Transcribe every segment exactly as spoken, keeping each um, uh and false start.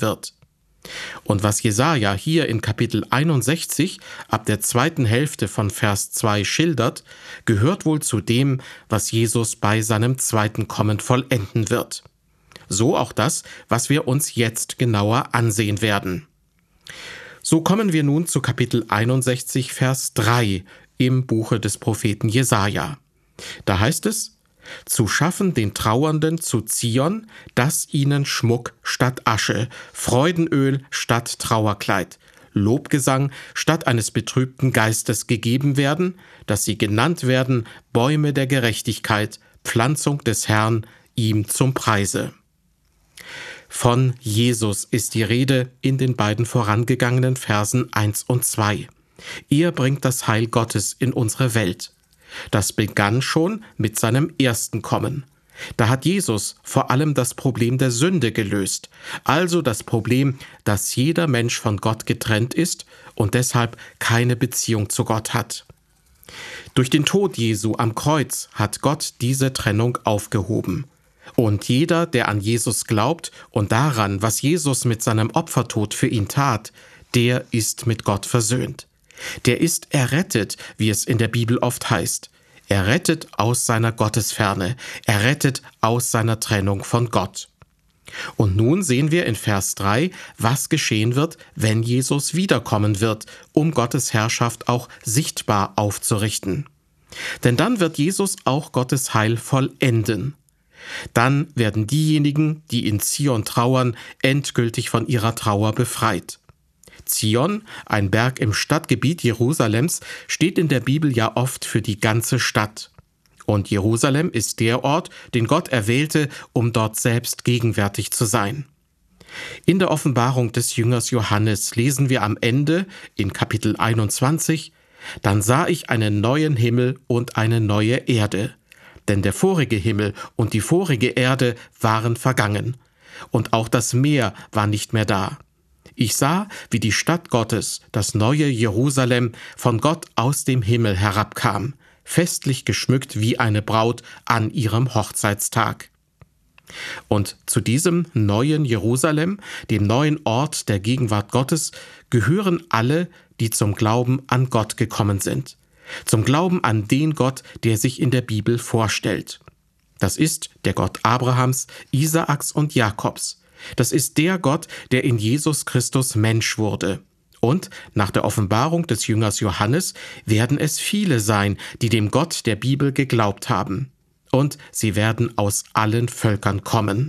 wird. Und was Jesaja hier in Kapitel einundsechzig ab der zweiten Hälfte von Vers zwei schildert, gehört wohl zu dem, was Jesus bei seinem zweiten Kommen vollenden wird. So auch das, was wir uns jetzt genauer ansehen werden. So kommen wir nun zu Kapitel einundsechzig, Vers drei im Buche des Propheten Jesaja. Da heißt es: Zu schaffen den Trauernden zu Zion, dass ihnen Schmuck statt Asche, Freudenöl statt Trauerkleid, Lobgesang statt eines betrübten Geistes gegeben werden, dass sie genannt werden Bäume der Gerechtigkeit, Pflanzung des Herrn, ihm zum Preise. Von Jesus ist die Rede in den beiden vorangegangenen Versen eins und zwei. Er bringt das Heil Gottes in unsere Welt. Das begann schon mit seinem ersten Kommen. Da hat Jesus vor allem das Problem der Sünde gelöst, also das Problem, dass jeder Mensch von Gott getrennt ist und deshalb keine Beziehung zu Gott hat. Durch den Tod Jesu am Kreuz hat Gott diese Trennung aufgehoben. Und jeder, der an Jesus glaubt und daran, was Jesus mit seinem Opfertod für ihn tat, der ist mit Gott versöhnt. Der ist errettet, wie es in der Bibel oft heißt. Er rettet aus seiner Gottesferne, er rettet aus seiner Trennung von Gott. Und nun sehen wir in Vers drei, was geschehen wird, wenn Jesus wiederkommen wird, um Gottes Herrschaft auch sichtbar aufzurichten. Denn dann wird Jesus auch Gottes Heil vollenden. Dann werden diejenigen, die in Zion trauern, endgültig von ihrer Trauer befreit. Zion, ein Berg im Stadtgebiet Jerusalems, steht in der Bibel ja oft für die ganze Stadt. Und Jerusalem ist der Ort, den Gott erwählte, um dort selbst gegenwärtig zu sein. In der Offenbarung des Jüngers Johannes lesen wir am Ende in Kapitel einundzwanzig: Dann sah ich einen neuen Himmel und eine neue Erde. Denn der vorige Himmel und die vorige Erde waren vergangen, und auch das Meer war nicht mehr da. Ich sah, wie die Stadt Gottes, das neue Jerusalem, von Gott aus dem Himmel herabkam, festlich geschmückt wie eine Braut an ihrem Hochzeitstag. Und zu diesem neuen Jerusalem, dem neuen Ort der Gegenwart Gottes, gehören alle, die zum Glauben an Gott gekommen sind. Zum Glauben an den Gott, der sich in der Bibel vorstellt. Das ist der Gott Abrahams, Isaaks und Jakobs. Das ist der Gott, der in Jesus Christus Mensch wurde. Und nach der Offenbarung des Jüngers Johannes werden es viele sein, die dem Gott der Bibel geglaubt haben. Und sie werden aus allen Völkern kommen.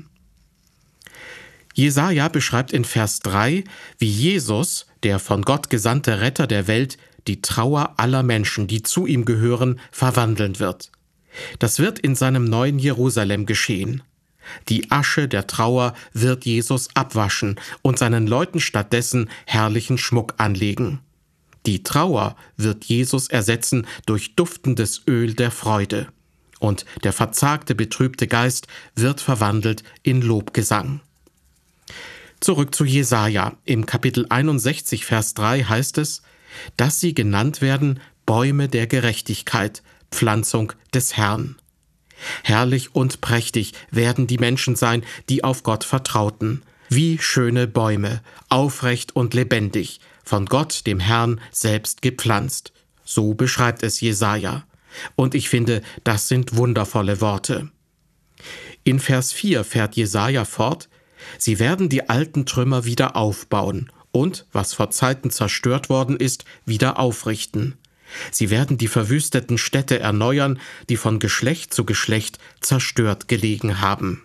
Jesaja beschreibt in Vers drei, wie Jesus, der von Gott gesandte Retter der Welt, die Trauer aller Menschen, die zu ihm gehören, verwandeln wird. Das wird in seinem neuen Jerusalem geschehen. Die Asche der Trauer wird Jesus abwaschen und seinen Leuten stattdessen herrlichen Schmuck anlegen. Die Trauer wird Jesus ersetzen durch duftendes Öl der Freude. Und der verzagte, betrübte Geist wird verwandelt in Lobgesang. Zurück zu Jesaja. Im Kapitel einundsechzig, Vers drei heißt es: dass sie genannt werden Bäume der Gerechtigkeit, Pflanzung des Herrn. Herrlich und prächtig werden die Menschen sein, die auf Gott vertrauten, wie schöne Bäume, aufrecht und lebendig, von Gott, dem Herrn, selbst gepflanzt. So beschreibt es Jesaja. Und ich finde, das sind wundervolle Worte. In Vers vier fährt Jesaja fort: Sie werden die alten Trümmer wieder aufbauen und, was vor Zeiten zerstört worden ist, wieder aufrichten. Sie werden die verwüsteten Städte erneuern, die von Geschlecht zu Geschlecht zerstört gelegen haben.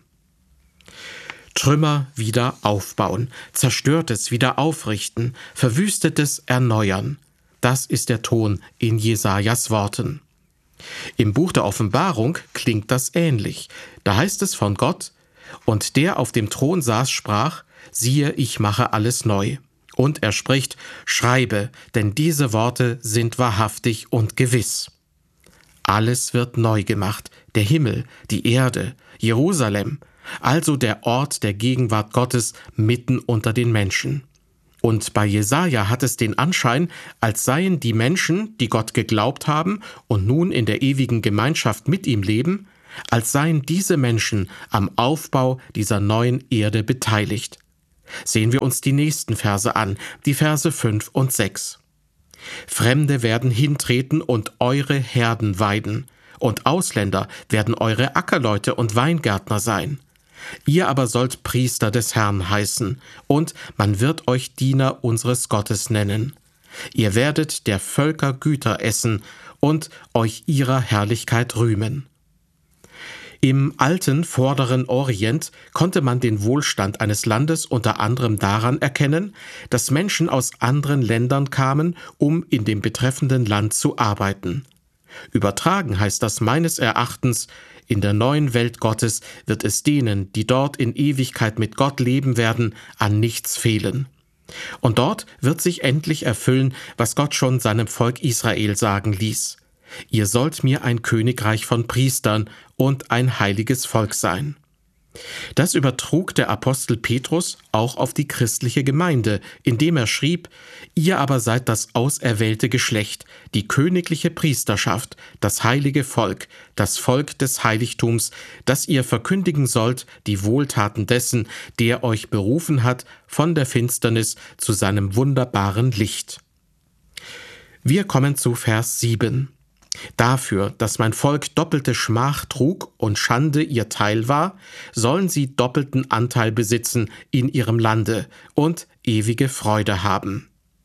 Trümmer wieder aufbauen, Zerstörtes wieder aufrichten, Verwüstetes erneuern. Das ist der Ton in Jesajas Worten. Im Buch der Offenbarung klingt das ähnlich. Da heißt es von Gott: Und der auf dem Thron saß, sprach: Siehe, ich mache alles neu. Und er spricht: Schreibe, denn diese Worte sind wahrhaftig und gewiss. Alles wird neu gemacht, der Himmel, die Erde, Jerusalem, also der Ort der Gegenwart Gottes mitten unter den Menschen. Und bei Jesaja hat es den Anschein, als seien die Menschen, die Gott geglaubt haben und nun in der ewigen Gemeinschaft mit ihm leben, als seien diese Menschen am Aufbau dieser neuen Erde beteiligt. Sehen wir uns die nächsten Verse an, die Verse fünf und sechs. Fremde werden hintreten und eure Herden weiden, und Ausländer werden eure Ackerleute und Weingärtner sein. Ihr aber sollt Priester des Herrn heißen, und man wird euch Diener unseres Gottes nennen. Ihr werdet der Völker Güter essen und euch ihrer Herrlichkeit rühmen. Im alten Vorderen Orient konnte man den Wohlstand eines Landes unter anderem daran erkennen, dass Menschen aus anderen Ländern kamen, um in dem betreffenden Land zu arbeiten. Übertragen heißt das meines Erachtens, in der neuen Welt Gottes wird es denen, die dort in Ewigkeit mit Gott leben werden, an nichts fehlen. Und dort wird sich endlich erfüllen, was Gott schon seinem Volk Israel sagen ließ: Ihr sollt mir ein Königreich von Priestern und ein heiliges Volk sein. Das übertrug der Apostel Petrus auch auf die christliche Gemeinde, indem er schrieb: Ihr aber seid das auserwählte Geschlecht, die königliche Priesterschaft, das heilige Volk, das Volk des Heiligtums, das ihr verkündigen sollt die Wohltaten dessen, der euch berufen hat von der Finsternis zu seinem wunderbaren Licht. Wir kommen zu Vers sieben. Dafür, dass mein Volk doppelte Schmach trug und Schande ihr Teil war, sollen sie doppelten Anteil besitzen in ihrem Lande und ewige Freude haben.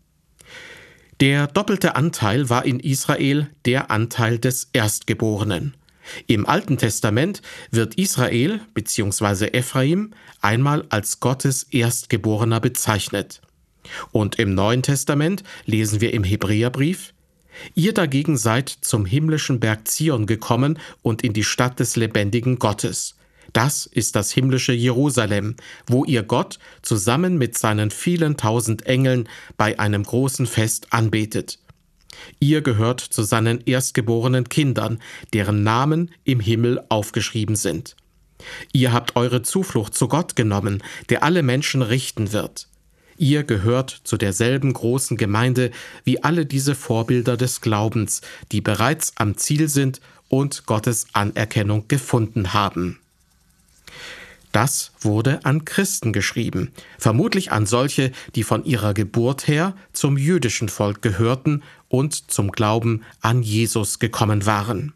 Der doppelte Anteil war in Israel der Anteil des Erstgeborenen. Im Alten Testament wird Israel bzw. Ephraim einmal als Gottes Erstgeborener bezeichnet. Und im Neuen Testament lesen wir im Hebräerbrief: Ihr dagegen seid zum himmlischen Berg Zion gekommen und in die Stadt des lebendigen Gottes. Das ist das himmlische Jerusalem, wo ihr Gott zusammen mit seinen vielen tausend Engeln bei einem großen Fest anbetet. Ihr gehört zu seinen erstgeborenen Kindern, deren Namen im Himmel aufgeschrieben sind. Ihr habt eure Zuflucht zu Gott genommen, der alle Menschen richten wird. Ihr gehört zu derselben großen Gemeinde wie alle diese Vorbilder des Glaubens, die bereits am Ziel sind und Gottes Anerkennung gefunden haben. Das wurde an Christen geschrieben, vermutlich an solche, die von ihrer Geburt her zum jüdischen Volk gehörten und zum Glauben an Jesus gekommen waren.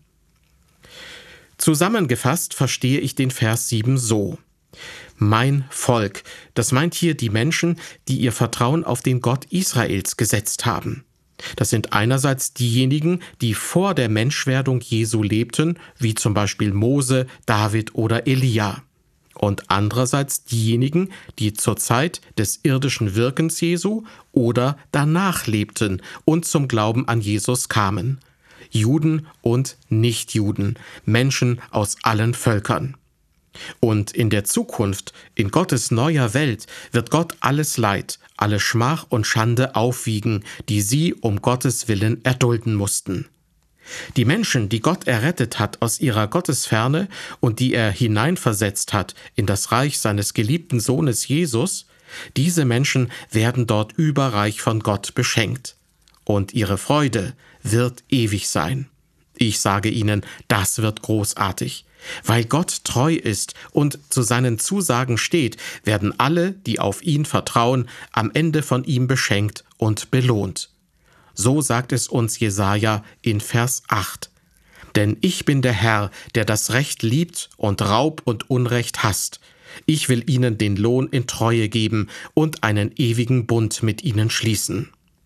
Zusammengefasst verstehe ich den Vers sieben so: Mein Volk, das meint hier die Menschen, die ihr Vertrauen auf den Gott Israels gesetzt haben. Das sind einerseits diejenigen, die vor der Menschwerdung Jesu lebten, wie zum Beispiel Mose, David oder Elia. Und andererseits diejenigen, die zur Zeit des irdischen Wirkens Jesu oder danach lebten und zum Glauben an Jesus kamen. Juden und Nichtjuden, Menschen aus allen Völkern. Und in der Zukunft, in Gottes neuer Welt, wird Gott alles Leid, alle Schmach und Schande aufwiegen, die sie um Gottes Willen erdulden mussten. Die Menschen, die Gott errettet hat aus ihrer Gottesferne und die er hineinversetzt hat in das Reich seines geliebten Sohnes Jesus, diese Menschen werden dort überreich von Gott beschenkt. Und ihre Freude wird ewig sein. Ich sage Ihnen, das wird großartig. Weil Gott treu ist und zu seinen Zusagen steht, werden alle, die auf ihn vertrauen, am Ende von ihm beschenkt und belohnt. So sagt es uns Jesaja in Vers acht. Denn ich bin der Herr, der das Recht liebt und Raub und Unrecht hasst. Ich will ihnen den Lohn in Treue geben und einen ewigen Bund mit ihnen schließen.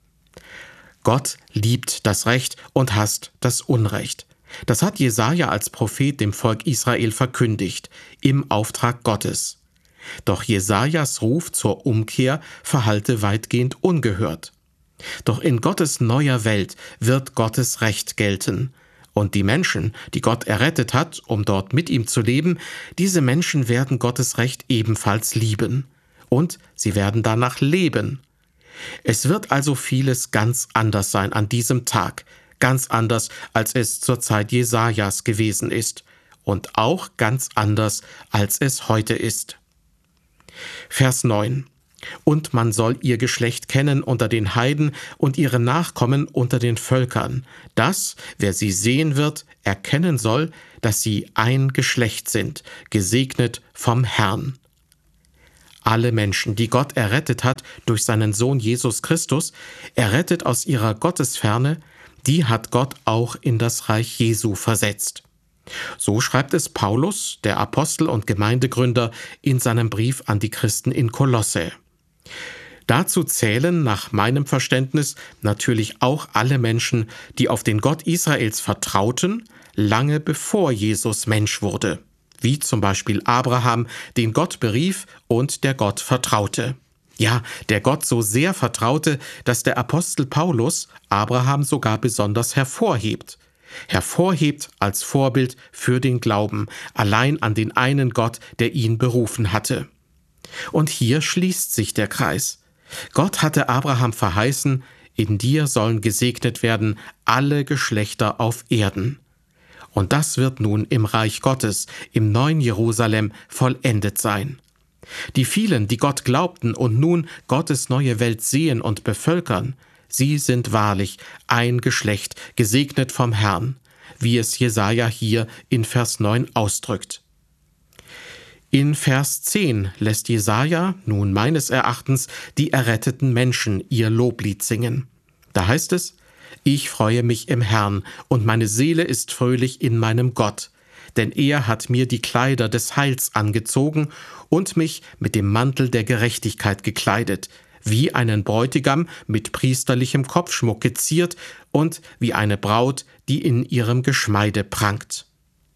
Gott liebt das Recht und hasst das Unrecht. Das hat Jesaja als Prophet dem Volk Israel verkündigt, im Auftrag Gottes. Doch Jesajas Ruf zur Umkehr verhallte weitgehend ungehört. Doch in Gottes neuer Welt wird Gottes Recht gelten. Und die Menschen, die Gott errettet hat, um dort mit ihm zu leben, diese Menschen werden Gottes Recht ebenfalls lieben. Und sie werden danach leben. Es wird also vieles ganz anders sein an diesem Tag, ganz anders, als es zur Zeit Jesajas gewesen ist und auch ganz anders, als es heute ist. Vers neun. Und man soll ihr Geschlecht kennen unter den Heiden und ihre Nachkommen unter den Völkern, dass, wer sie sehen wird, erkennen soll, dass sie ein Geschlecht sind, gesegnet vom Herrn. Alle Menschen, die Gott errettet hat durch seinen Sohn Jesus Christus, errettet aus ihrer Gottesferne, die hat Gott auch in das Reich Jesu versetzt. So schreibt es Paulus, der Apostel und Gemeindegründer, in seinem Brief an die Christen in Kolosse. Dazu zählen nach meinem Verständnis natürlich auch alle Menschen, die auf den Gott Israels vertrauten, lange bevor Jesus Mensch wurde, wie zum Beispiel Abraham, den Gott berief und der Gott vertraute. Ja, der Gott so sehr vertraute, dass der Apostel Paulus Abraham sogar besonders hervorhebt. Hervorhebt als Vorbild für den Glauben, allein an den einen Gott, der ihn berufen hatte. Und hier schließt sich der Kreis. Gott hatte Abraham verheißen, in dir sollen gesegnet werden alle Geschlechter auf Erden. Und das wird nun im Reich Gottes, im neuen Jerusalem, vollendet sein. Die vielen, die Gott glaubten und nun Gottes neue Welt sehen und bevölkern, sie sind wahrlich ein Geschlecht, gesegnet vom Herrn, wie es Jesaja hier in Vers neun ausdrückt. In Vers zehn lässt Jesaja nun meines Erachtens die erretteten Menschen ihr Loblied singen. Da heißt es: Ich freue mich im Herrn, und meine Seele ist fröhlich in meinem Gott, denn er hat mir die Kleider des Heils angezogen und mich mit dem Mantel der Gerechtigkeit gekleidet, wie einen Bräutigam mit priesterlichem Kopfschmuck geziert und wie eine Braut, die in ihrem Geschmeide prangt.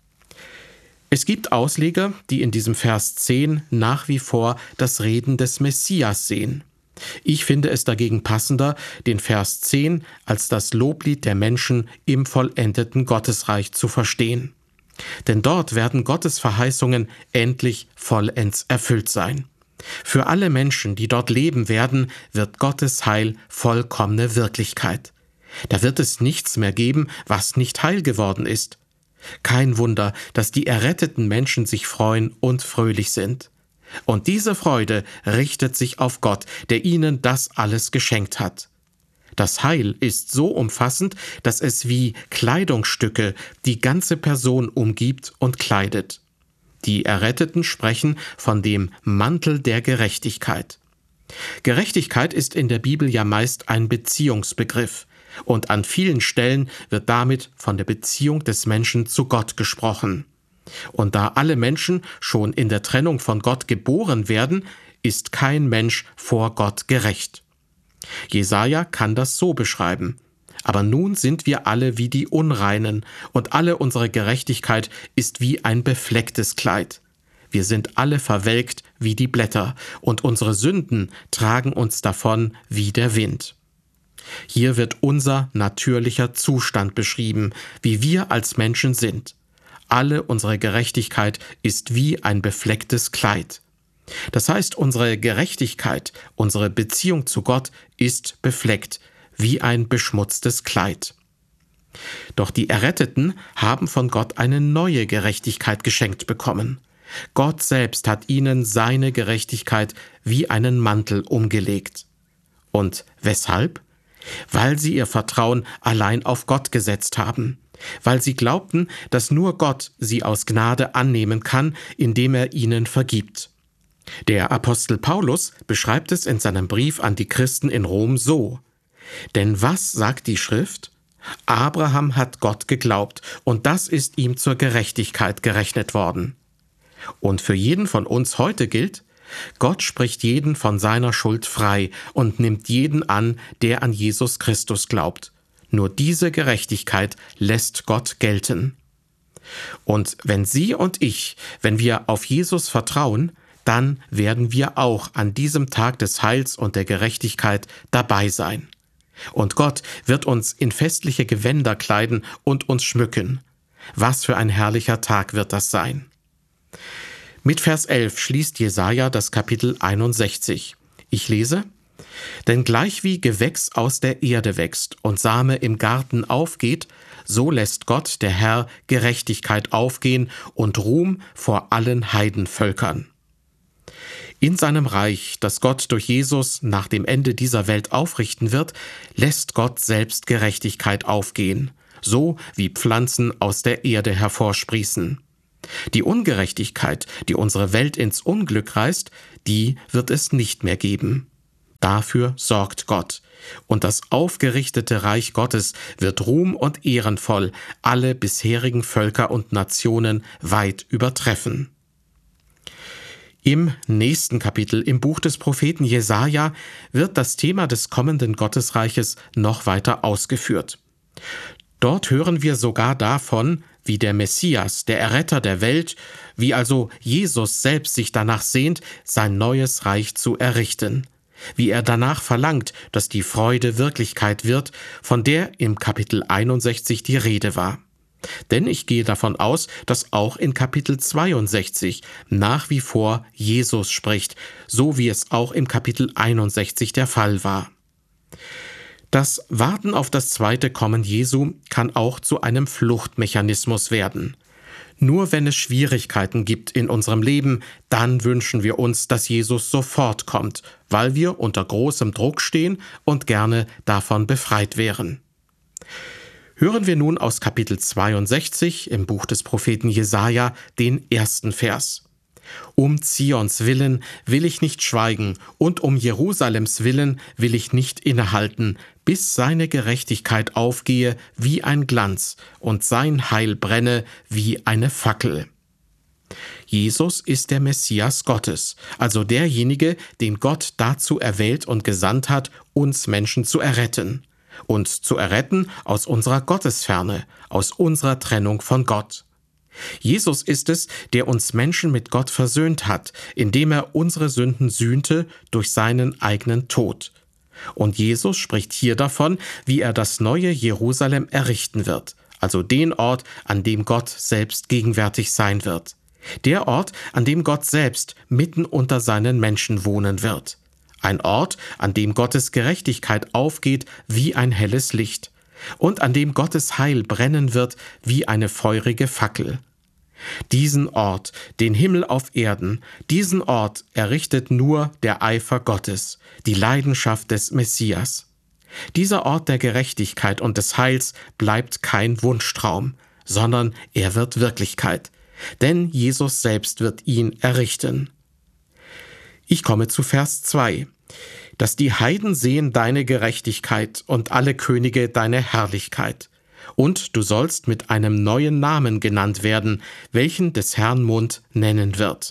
Es gibt Ausleger, die in diesem Vers zehn nach wie vor das Reden des Messias sehen. Ich finde es dagegen passender, den Vers zehn als das Loblied der Menschen im vollendeten Gottesreich zu verstehen. Denn dort werden Gottes Verheißungen endlich vollends erfüllt sein. Für alle Menschen, die dort leben werden, wird Gottes Heil vollkommene Wirklichkeit. Da wird es nichts mehr geben, was nicht heil geworden ist. Kein Wunder, dass die erretteten Menschen sich freuen und fröhlich sind. Und diese Freude richtet sich auf Gott, der ihnen das alles geschenkt hat. Das Heil ist so umfassend, dass es wie Kleidungsstücke die ganze Person umgibt und kleidet. Die Erretteten sprechen von dem Mantel der Gerechtigkeit. Gerechtigkeit ist in der Bibel ja meist ein Beziehungsbegriff. Und an vielen Stellen wird damit von der Beziehung des Menschen zu Gott gesprochen. Und da alle Menschen schon in der Trennung von Gott geboren werden, ist kein Mensch vor Gott gerecht. Jesaja kann das so beschreiben: Aber nun sind wir alle wie die Unreinen, und alle unsere Gerechtigkeit ist wie ein beflecktes Kleid. Wir sind alle verwelkt wie die Blätter, und unsere Sünden tragen uns davon wie der Wind. Hier wird unser natürlicher Zustand beschrieben, wie wir als Menschen sind. Alle unsere Gerechtigkeit ist wie ein beflecktes Kleid. Das heißt, unsere Gerechtigkeit, unsere Beziehung zu Gott ist befleckt, wie ein beschmutztes Kleid. Doch die Erretteten haben von Gott eine neue Gerechtigkeit geschenkt bekommen. Gott selbst hat ihnen seine Gerechtigkeit wie einen Mantel umgelegt. Und weshalb? Weil sie ihr Vertrauen allein auf Gott gesetzt haben, weil sie glaubten, dass nur Gott sie aus Gnade annehmen kann, indem er ihnen vergibt. Der Apostel Paulus beschreibt es in seinem Brief an die Christen in Rom so: Denn was sagt die Schrift? Abraham hat Gott geglaubt, und das ist ihm zur Gerechtigkeit gerechnet worden. Und für jeden von uns heute gilt: Gott spricht jeden von seiner Schuld frei und nimmt jeden an, der an Jesus Christus glaubt. Nur diese Gerechtigkeit lässt Gott gelten. Und wenn Sie und ich, wenn wir auf Jesus vertrauen, dann werden wir auch an diesem Tag des Heils und der Gerechtigkeit dabei sein. Und Gott wird uns in festliche Gewänder kleiden und uns schmücken. Was für ein herrlicher Tag wird das sein! Mit Vers elf schließt Jesaja das Kapitel einundsechzig. Ich lese: Denn gleich wie Gewächs aus der Erde wächst und Same im Garten aufgeht, so lässt Gott, der Herr, Gerechtigkeit aufgehen und Ruhm vor allen Heidenvölkern. In seinem Reich, das Gott durch Jesus nach dem Ende dieser Welt aufrichten wird, lässt Gott selbst Gerechtigkeit aufgehen, so wie Pflanzen aus der Erde hervorsprießen. Die Ungerechtigkeit, die unsere Welt ins Unglück reißt, die wird es nicht mehr geben. Dafür sorgt Gott. Und das aufgerichtete Reich Gottes wird ruhm- und ehrenvoll alle bisherigen Völker und Nationen weit übertreffen. Im nächsten Kapitel im Buch des Propheten Jesaja wird das Thema des kommenden Gottesreiches noch weiter ausgeführt. Dort hören wir sogar davon, wie der Messias, der Erretter der Welt, wie also Jesus selbst sich danach sehnt, sein neues Reich zu errichten. Wie er danach verlangt, dass die Freude Wirklichkeit wird, von der im Kapitel einundsechzig die Rede war. Denn ich gehe davon aus, dass auch in Kapitel zweiundsechzig nach wie vor Jesus spricht, so wie es auch im Kapitel einundsechzig der Fall war. Das Warten auf das zweite Kommen Jesu kann auch zu einem Fluchtmechanismus werden. Nur wenn es Schwierigkeiten gibt in unserem Leben, dann wünschen wir uns, dass Jesus sofort kommt, weil wir unter großem Druck stehen und gerne davon befreit wären. Hören wir nun aus Kapitel zweiundsechzig im Buch des Propheten Jesaja den ersten Vers. Um Zions willen will ich nicht schweigen und um Jerusalems willen will ich nicht innehalten, bis seine Gerechtigkeit aufgehe wie ein Glanz und sein Heil brenne wie eine Fackel. Jesus ist der Messias Gottes, also derjenige, den Gott dazu erwählt und gesandt hat, uns Menschen zu erretten. Uns zu erretten aus unserer Gottesferne, aus unserer Trennung von Gott. Jesus ist es, der uns Menschen mit Gott versöhnt hat, indem er unsere Sünden sühnte durch seinen eigenen Tod. Und Jesus spricht hier davon, wie er das neue Jerusalem errichten wird, also den Ort, an dem Gott selbst gegenwärtig sein wird. Der Ort, an dem Gott selbst mitten unter seinen Menschen wohnen wird. Ein Ort, an dem Gottes Gerechtigkeit aufgeht wie ein helles Licht und an dem Gottes Heil brennen wird wie eine feurige Fackel. Diesen Ort, den Himmel auf Erden, diesen Ort errichtet nur der Eifer Gottes, die Leidenschaft des Messias. Dieser Ort der Gerechtigkeit und des Heils bleibt kein Wunschtraum, sondern er wird Wirklichkeit, denn Jesus selbst wird ihn errichten. Ich komme zu Vers zwei. Dass die Heiden sehen deine Gerechtigkeit und alle Könige deine Herrlichkeit. Und du sollst mit einem neuen Namen genannt werden, welchen des Herrn Mund nennen wird.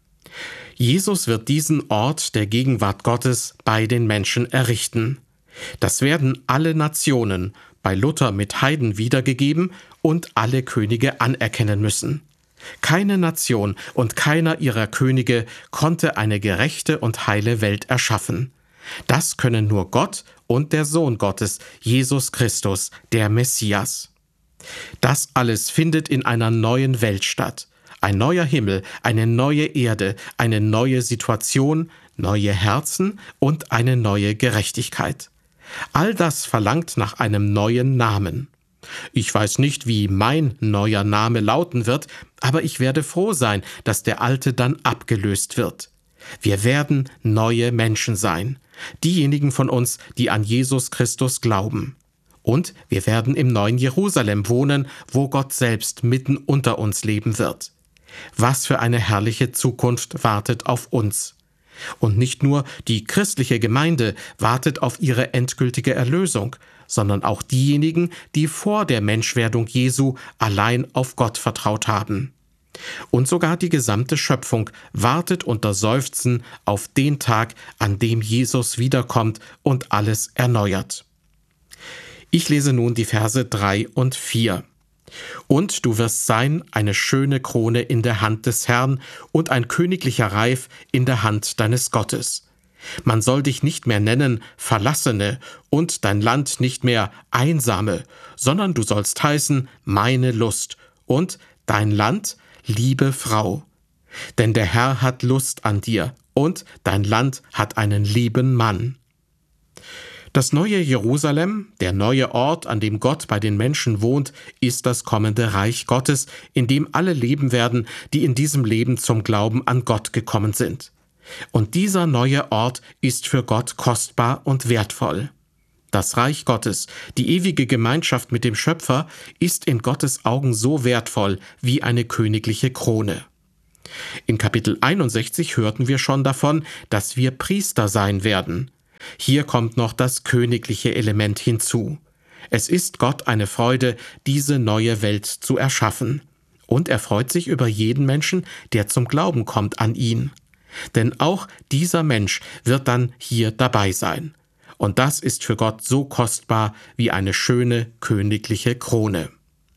Jesus wird diesen Ort der Gegenwart Gottes bei den Menschen errichten. Das werden alle Nationen, bei Luther mit Heiden wiedergegeben, und alle Könige anerkennen müssen. Keine Nation und keiner ihrer Könige konnte eine gerechte und heile Welt erschaffen. Das können nur Gott und der Sohn Gottes, Jesus Christus, der Messias. Das alles findet in einer neuen Welt statt. Ein neuer Himmel, eine neue Erde, eine neue Situation, neue Herzen und eine neue Gerechtigkeit. All das verlangt nach einem neuen Namen. Ich weiß nicht, wie mein neuer Name lauten wird, aber ich werde froh sein, dass der alte dann abgelöst wird. Wir werden neue Menschen sein, diejenigen von uns, die an Jesus Christus glauben. Und wir werden im neuen Jerusalem wohnen, wo Gott selbst mitten unter uns leben wird. Was für eine herrliche Zukunft wartet auf uns. Und nicht nur die christliche Gemeinde wartet auf ihre endgültige Erlösung, sondern auch diejenigen, die vor der Menschwerdung Jesu allein auf Gott vertraut haben. Und sogar die gesamte Schöpfung wartet unter Seufzen auf den Tag, an dem Jesus wiederkommt und alles erneuert. Ich lese nun die Verse drei und vier. Und du wirst sein eine schöne Krone in der Hand des Herrn und ein königlicher Reif in der Hand deines Gottes. Man soll dich nicht mehr nennen Verlassene und dein Land nicht mehr Einsame, sondern du sollst heißen meine Lust und dein Land liebe Frau. Denn der Herr hat Lust an dir und dein Land hat einen lieben Mann. Das neue Jerusalem, der neue Ort, an dem Gott bei den Menschen wohnt, ist das kommende Reich Gottes, in dem alle leben werden, die in diesem Leben zum Glauben an Gott gekommen sind. Und dieser neue Ort ist für Gott kostbar und wertvoll. Das Reich Gottes, die ewige Gemeinschaft mit dem Schöpfer, ist in Gottes Augen so wertvoll wie eine königliche Krone. In Kapitel einundsechzig hörten wir schon davon, dass wir Priester sein werden. Hier kommt noch das königliche Element hinzu. Es ist Gott eine Freude, diese neue Welt zu erschaffen. Und er freut sich über jeden Menschen, der zum Glauben kommt an ihn. Denn auch dieser Mensch wird dann hier dabei sein. Und das ist für Gott so kostbar wie eine schöne königliche Krone.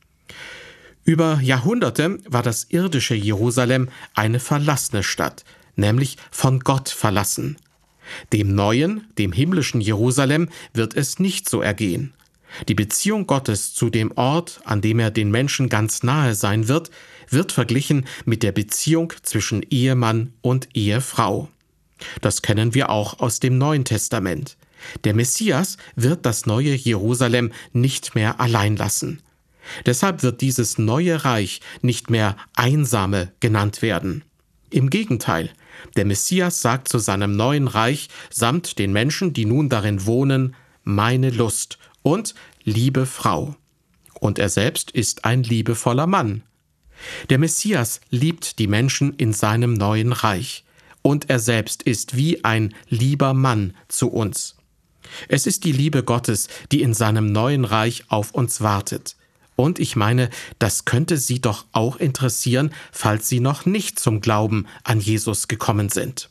Über Jahrhunderte war das irdische Jerusalem eine verlassene Stadt, nämlich von Gott verlassen. Dem neuen, dem himmlischen Jerusalem wird es nicht so ergehen. Die Beziehung Gottes zu dem Ort, an dem er den Menschen ganz nahe sein wird, wird verglichen mit der Beziehung zwischen Ehemann und Ehefrau. Das kennen wir auch aus dem Neuen Testament. Der Messias wird das neue Jerusalem nicht mehr allein lassen. Deshalb wird dieses neue Reich nicht mehr Einsame genannt werden. Im Gegenteil, der Messias sagt zu seinem neuen Reich samt den Menschen, die nun darin wohnen, meine Lust und liebe Frau. Und er selbst ist ein liebevoller Mann. Der Messias liebt die Menschen in seinem neuen Reich. Und er selbst ist wie ein lieber Mann zu uns. Es ist die Liebe Gottes, die in seinem neuen Reich auf uns wartet. Und ich meine, das könnte Sie doch auch interessieren, falls Sie noch nicht zum Glauben an Jesus gekommen sind.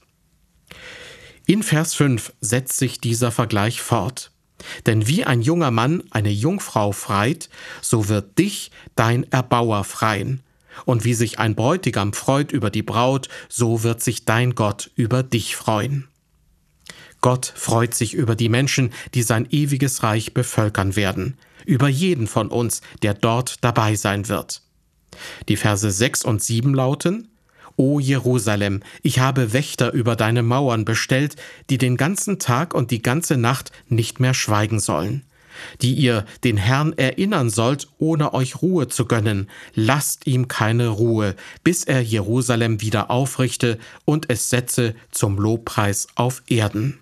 In Vers fünf setzt sich dieser Vergleich fort. Denn wie ein junger Mann eine Jungfrau freit, so wird dich dein Erbauer freien. Und wie sich ein Bräutigam freut über die Braut, so wird sich dein Gott über dich freuen. Gott freut sich über die Menschen, die sein ewiges Reich bevölkern werden, über jeden von uns, der dort dabei sein wird. Die Verse sechs und sieben lauten: O Jerusalem, ich habe Wächter über deine Mauern bestellt, die den ganzen Tag und die ganze Nacht nicht mehr schweigen sollen, die ihr den Herrn erinnern sollt, ohne euch Ruhe zu gönnen. Lasst ihm keine Ruhe, bis er Jerusalem wieder aufrichte und es setze zum Lobpreis auf Erden.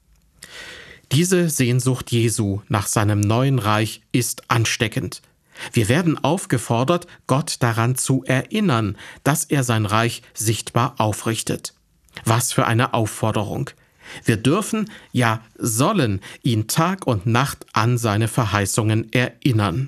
Diese Sehnsucht Jesu nach seinem neuen Reich ist ansteckend. Wir werden aufgefordert, Gott daran zu erinnern, dass er sein Reich sichtbar aufrichtet. Was für eine Aufforderung! Wir dürfen, ja sollen, ihn Tag und Nacht an seine Verheißungen erinnern.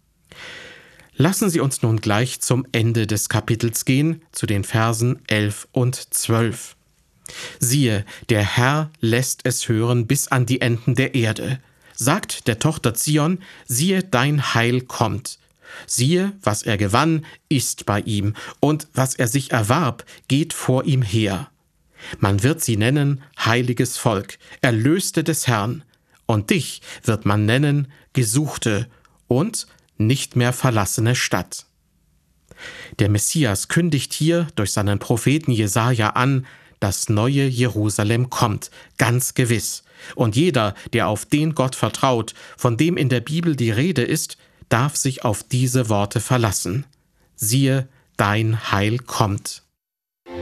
Lassen Sie uns nun gleich zum Ende des Kapitels gehen, zu den Versen elf und zwölf. Siehe, der Herr lässt es hören bis an die Enden der Erde. Sagt der Tochter Zion, siehe, dein Heil kommt. Siehe, was er gewann, ist bei ihm, und was er sich erwarb, geht vor ihm her. Man wird sie nennen heiliges Volk, Erlöste des Herrn, und dich wird man nennen Gesuchte und nicht mehr verlassene Stadt. Der Messias kündigt hier durch seinen Propheten Jesaja an, das neue Jerusalem kommt, ganz gewiss. Und jeder, der auf den Gott vertraut, von dem in der Bibel die Rede ist, darf sich auf diese Worte verlassen. Siehe, dein Heil kommt.